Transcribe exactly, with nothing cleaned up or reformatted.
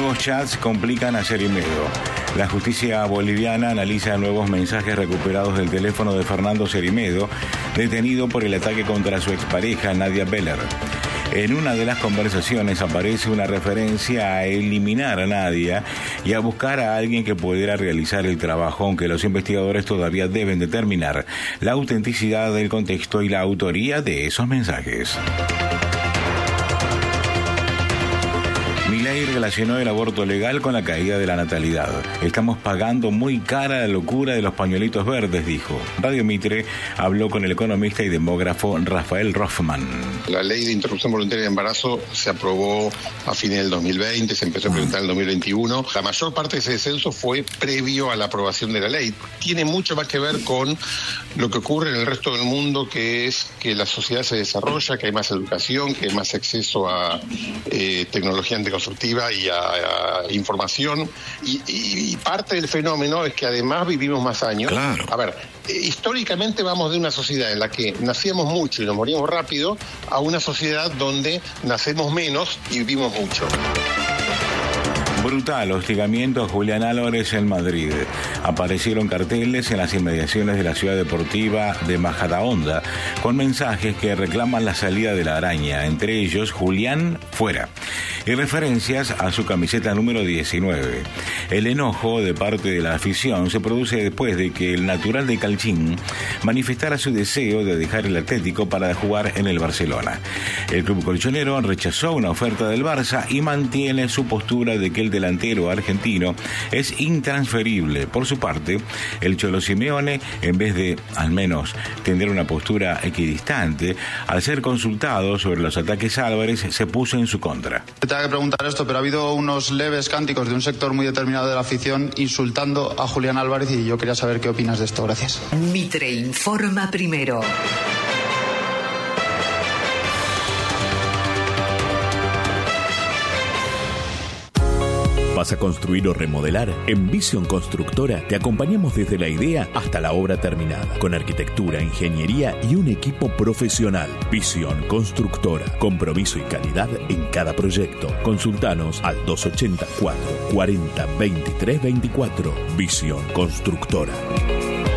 Nuevos chats complican a Cerimedo. La justicia boliviana analiza nuevos mensajes recuperados del teléfono de Fernando Cerimedo, detenido por el ataque contra su expareja Nadia Beller. En una de las conversaciones aparece una referencia a eliminar a Nadia y a buscar a alguien que pudiera realizar el trabajo, aunque los investigadores todavía deben determinar la autenticidad del contexto y la autoría de esos mensajes. Milei relacionó el aborto legal con la caída de la natalidad. Estamos pagando muy cara la locura de los pañuelitos verdes, dijo. Radio Mitre habló con el economista y demógrafo Rafael Rothman. La ley de interrupción voluntaria de embarazo se aprobó a fines del dos mil veinte, se empezó a implementar en el dos mil veintiuno. La mayor parte de ese descenso fue previo a la aprobación de la ley. Tiene mucho más que ver con lo que ocurre en el resto del mundo, que es que la sociedad se desarrolla, que hay más educación, que hay más acceso a eh, tecnología anticonceptiva y a, a información. Y, y, y parte del fenómeno es que además vivimos más años. Claro. A ver, eh, históricamente vamos de una sociedad en la que nacíamos mucho y nos moríamos rápido a una sociedad donde nacemos menos y vivimos mucho. Brutal hostigamiento a Julián Álvarez en Madrid. Aparecieron carteles en las inmediaciones de la ciudad deportiva de Majadahonda con mensajes que reclaman la salida de la araña, entre ellos Julián fuera, y referencias a su camiseta número diecinueve. El enojo de parte de la afición se produce después de que el natural de Calchín manifestara su deseo de dejar el Atlético para jugar en el Barcelona. El club colchonero rechazó una oferta del Barça y mantiene su postura de que el delantero argentino es intransferible. Por su parte, el Cholo Simeone, en vez de, al menos, tener una postura equidistante, al ser consultado sobre los ataques a Álvarez, se puso en su contra. Te tengo que preguntar esto, pero ha habido unos leves cánticos de un sector muy determinado de la afición insultando a Julián Álvarez y yo quería saber qué opinas de esto. Gracias. Mitre informa primero. ¿Vas a construir o remodelar? En Vision Constructora te acompañamos desde la idea hasta la obra terminada, con arquitectura, ingeniería y un equipo profesional. Vision Constructora, compromiso y calidad en cada proyecto. Consultanos al dos ochenta y cuatro, cuarenta, veintitrés veinticuatro. Vision Constructora.